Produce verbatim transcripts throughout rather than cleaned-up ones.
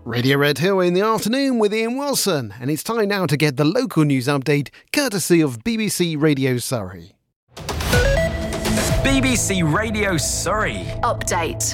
Radio Red Hill in the afternoon with Ian Wilson, and it's time now to get the local news update courtesy of B B C Radio Surrey. B B C Radio Surrey. Update.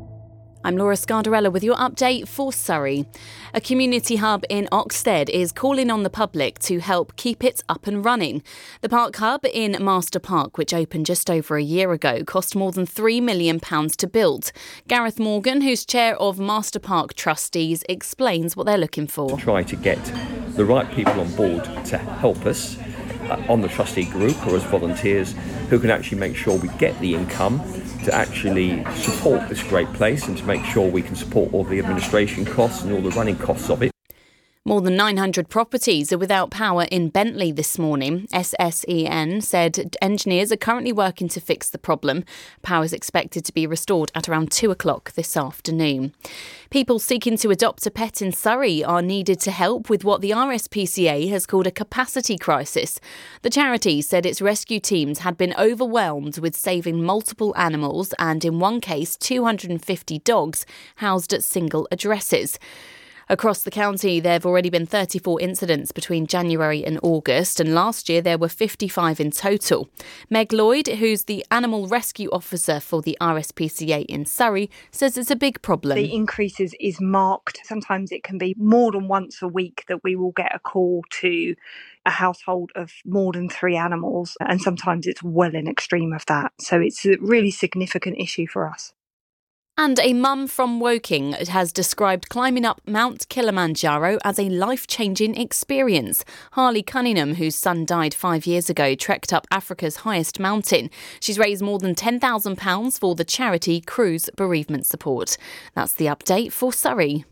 I'm Laura Scardarella with your update for Surrey. A community hub in Oxted is calling on the public to help keep it up and running. The Park Hub in Master Park, which opened just over a year ago, cost more than three million pounds to build. Gareth Morgan, who's chair of Master Park Trustees, explains what they're looking for. Try to get the right people on board to help us uh, on the trustee group or as volunteers who can actually make sure we get the income to actually support this great place and to make sure we can support all the administration costs and all the running costs of it. More than nine hundred properties are without power in Bentley this morning. S S E N said engineers are currently working to fix the problem. Power is expected to be restored at around two o'clock this afternoon. People seeking to adopt a pet in Surrey are needed to help with what the R S P C A has called a capacity crisis. The charity said its rescue teams had been overwhelmed with saving multiple animals and, in one case, two hundred fifty dogs housed at single addresses. Across the county, there have already been thirty-four incidents between January and August, and last year there were fifty-five in total. Meg Lloyd, who's the animal rescue officer for the R S P C A in Surrey, says it's a big problem. The increases is marked. Sometimes it can be more than once a week that we will get a call to a household of more than three animals, and sometimes it's well in extreme of that. So it's a really significant issue for us. And a mum from Woking has described climbing up Mount Kilimanjaro as a life-changing experience. Harley Cunningham, whose son died five years ago, trekked up Africa's highest mountain. She's raised more than ten thousand pounds for the charity Cruise Bereavement Support. That's the update for Surrey.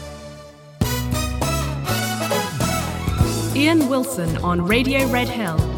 Ian Wilson on Radio Red Hill.